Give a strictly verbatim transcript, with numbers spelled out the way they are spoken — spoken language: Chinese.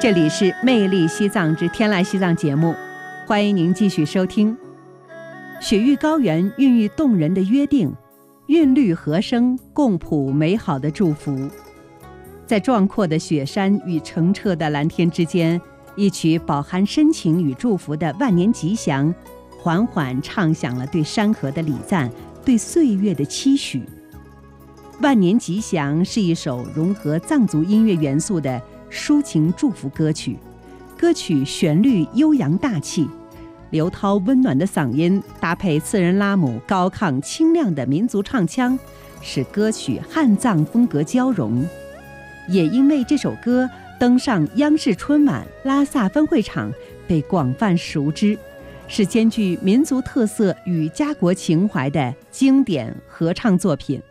这里是《魅力西藏之天籁西藏》节目，欢迎您继续收听。雪域高原孕育动人的约定，韵律和声共谱美好的祝福。在壮阔的雪山与澄澈的蓝天之间，一曲饱含深情与祝福的万年吉祥，缓缓唱响了对山河的礼赞，对岁月的期许。万年吉祥是一首融合藏族音乐元素的抒情祝福歌曲，歌曲旋律悠扬大气，刘涛温暖的嗓音搭配次仁拉姆高亢清亮的民族唱腔，使歌曲汉藏风格交融。也因为这首歌登上央视春晚拉萨分会场，被广泛熟知，是兼具民族特色与家国情怀的经典合唱作品。